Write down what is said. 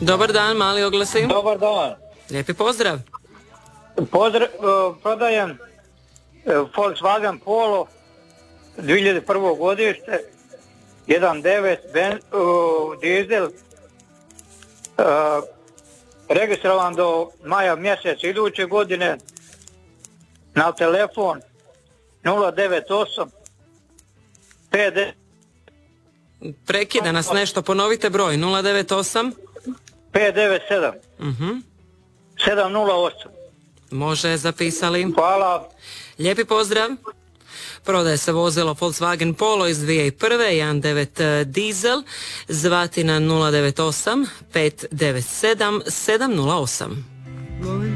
Dobar dan, mali oglasi. Dobar dan. Lijepi pozdrav. Prodajem Volkswagen Polo 2001. godište 1.9 dizel, registrovan do maja mjeseca iduće godine, na telefon 098 50. Prekida nas nešto, ponovite broj 098 597 708. Može, zapisali. Hvala. Lijepi pozdrav. Prodaje se vozilo Volkswagen Polo iz 2001. 1.9 dizel. Zvati na 098 597 708.